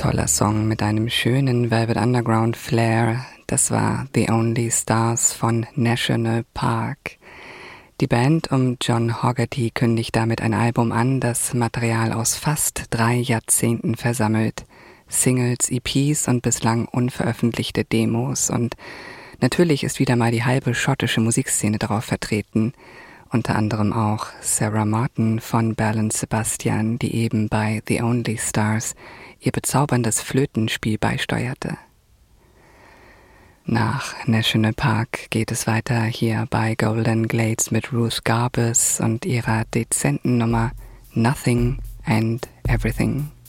Toller Song mit einem schönen Velvet Underground Flair. Das war The Only Stars von National Park. Die Band um John Fogerty kündigt damit ein Album an, das Material aus fast 3 Jahrzehnten versammelt. Singles, EPs und bislang unveröffentlichte Demos. Und natürlich ist wieder mal die halbe schottische Musikszene darauf vertreten. Unter anderem auch Sarah Martin von Belle und Sebastian, die eben bei The Only Stars ihr bezauberndes Flötenspiel beisteuerte. Nach National Park geht es weiter hier bei Golden Glades mit Ruth Garbus und ihrer dezenten Nummer Nothing and Everything.